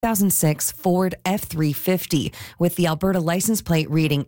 2006 Ford F-350 with the Alberta license plate reading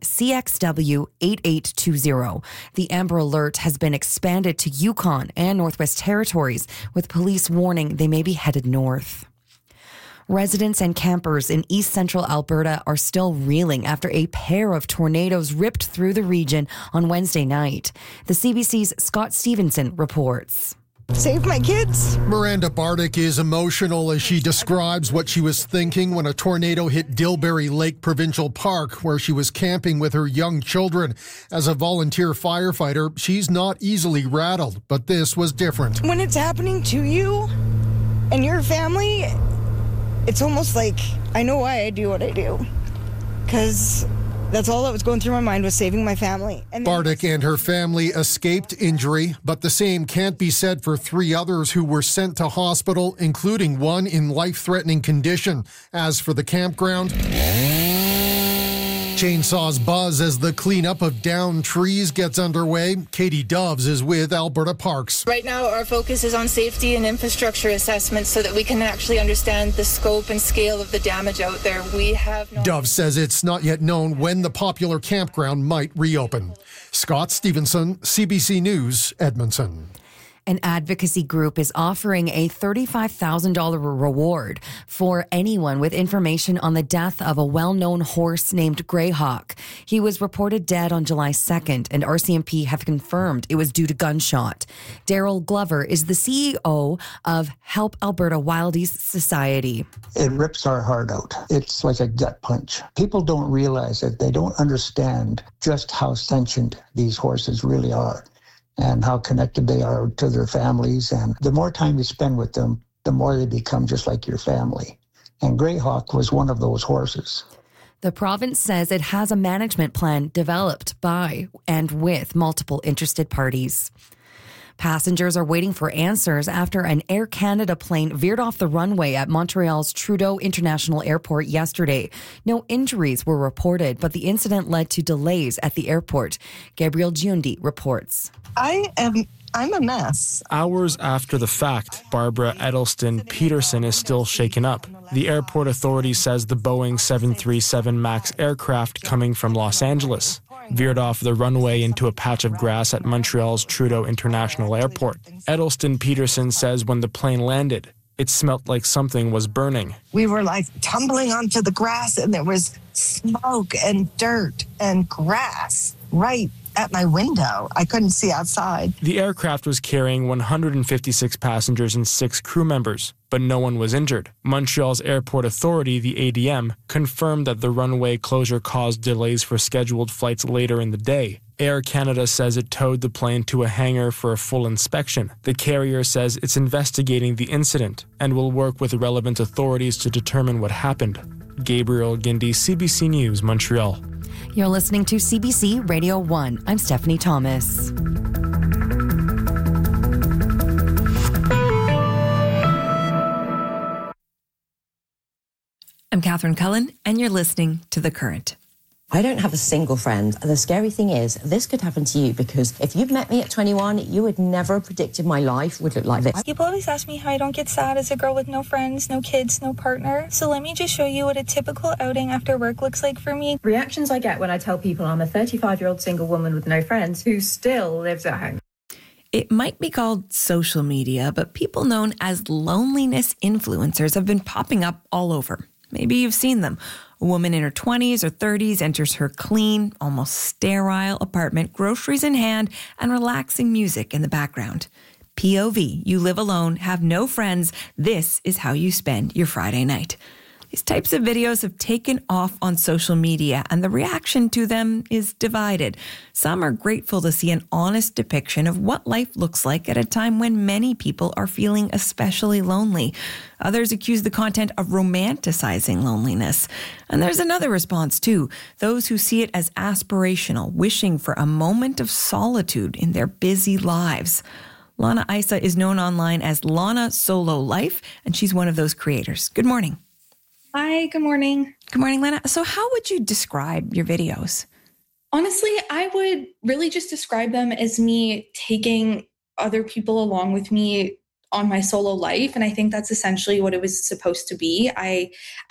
CXW8820. The Amber Alert has been expanded to Yukon and Northwest Territories, with police warning they may be headed north. Residents and campers in east central Alberta are still reeling after a pair of tornadoes ripped through the region on Wednesday night. The CBC's Scott Stevenson reports. Save my kids. Miranda Bardick is emotional as she describes what she was thinking when a tornado hit Dilberry Lake Provincial Park, where she was camping with her young children. As a volunteer firefighter, she's not easily rattled, but this was different. When it's happening to you and your family, it's almost like I know why I do what I do. Because that's all that was going through my mind, was saving my family. Bardick and her family escaped injury, but the same can't be said for 3 others who were sent to hospital, including one in life-threatening condition. As for the campground, chainsaws buzz as the cleanup of downed trees gets underway. Katie Doves is with Alberta Parks. Right now, our focus is on safety and infrastructure assessments so that we can actually understand the scope and scale of the damage out there. Doves says it's not yet known when the popular campground might reopen. Scott Stevenson, CBC News, Edmonton. An advocacy group is offering a $35,000 reward for anyone with information on the death of a well-known horse named Greyhawk. He was reported dead on July 2nd, and RCMP have confirmed it was due to gunshot. Daryl Glover is the CEO of Help Alberta Wildies Society. It rips our heart out. It's like a gut punch. People don't realize it. They don't understand just how sentient these horses really are, and how connected they are to their families. And the more time you spend with them, the more they become just like your family. And Greyhawk was one of those horses. The province says it has a management plan developed by and with multiple interested parties. Passengers are waiting for answers after an Air Canada plane veered off the runway at Montreal's Trudeau International Airport yesterday. No injuries were reported, but the incident led to delays at the airport. Gabrielle Giundi reports. I'm a mess. Hours after the fact, Barbara Edelston Peterson is still shaken up. The airport authority says the Boeing 737 MAX aircraft coming from Los Angeles veered off the runway into a patch of grass at Montreal's Trudeau International Airport. Edelston Peterson says when the plane landed, it smelt like something was burning. We were like tumbling onto the grass, and there was smoke and dirt and grass right at my window. I couldn't see outside. The aircraft was carrying 156 passengers and 6 crew members, but no one was injured. Montreal's airport authority, the ADM, confirmed that the runway closure caused delays for scheduled flights later in the day. Air Canada says it towed the plane to a hangar for a full inspection. The carrier says it's investigating the incident and will work with relevant authorities to determine what happened. Gabriel Gindi, CBC News, Montreal. You're listening to CBC Radio 1. I'm Stephanie Thomas. I'm Catherine Cullen, and you're listening to The Current. I don't have a single friend. The scary thing is, this could happen to you, because if you'd met me at 21, you would never have predicted my life would look like this. People always ask me how I don't get sad as a girl with no friends, no kids, no partner. So let me just show you what a typical outing after work looks like for me. Reactions I get when I tell people I'm a 35-year-old single woman with no friends who still lives at home. It might be called social media, but people known as loneliness influencers have been popping up all over. Maybe you've seen them. A woman in her 20s or 30s enters her clean, almost sterile apartment, groceries in hand, and relaxing music in the background. POV, you live alone, have no friends. This is how you spend your Friday night. These types of videos have taken off on social media, and the reaction to them is divided. Some are grateful to see an honest depiction of what life looks like at a time when many people are feeling especially lonely. Others accuse the content of romanticizing loneliness. And there's another response, too. Those who see it as aspirational, wishing for a moment of solitude in their busy lives. Lana Isa is known online as Lana Solo Life, and she's one of those creators. Good morning. Hi, good morning. Good morning, Lana. So how would you describe your videos? Honestly, I would really just describe them as me taking other people along with me on my solo life. And I think that's essentially what it was supposed to be. I